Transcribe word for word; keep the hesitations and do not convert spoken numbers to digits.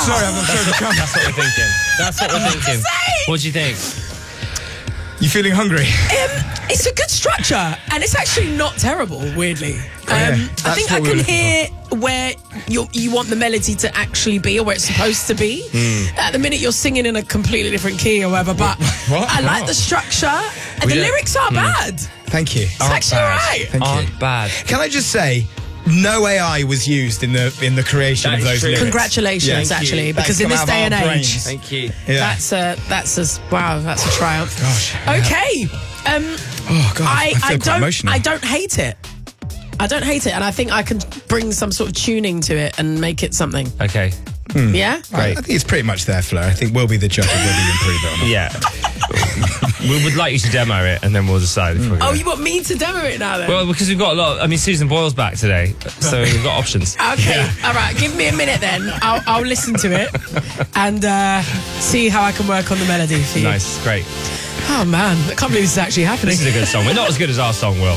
sorry, I'm not sure to come. That's what we're thinking. That's what we're thinking. What do you think? You feeling hungry? Um, it's a good structure, and it's actually not terrible, weirdly. Um, Yeah, I think that's I what we were can looking hear where you you want the melody to actually be, or where it's supposed to be. At the minute, you're singing in a completely different key or whatever, but What? I like Oh. the structure, and We the don't- lyrics aren't bad. Thank you. It's actually alright. Thank you. Aren't bad. Can I just say, no A I was used in the in the creation That of is those true. lyrics. Congratulations, Yeah. Thank actually, you. because That's in come this out of day our and age, brains. Thank you. Yeah. that's a that's a wow, that's a triumph. Gosh. yeah. Okay, um, Oh God. I, I, feel I quite don't emotional. I don't hate it. I don't hate it, and I think I can bring some sort of tuning to it and make it something. Okay. Yeah. I, I think it's pretty much there, Flo. I think we'll be the judge of whether you improve it or not. Yeah. we would like you to demo it, and then we'll decide if we're Oh, gonna... you want me to demo it now then? Well, because we've got a lot of, I mean, Susan Boyle's back today, so we've got options. Okay, all right. Give me a minute then. I'll, I'll listen to it and uh, see how I can work on the melody for you. Nice, great. Oh man, I can't believe this is actually happening. This is a good song. We're not as good as our song, Will.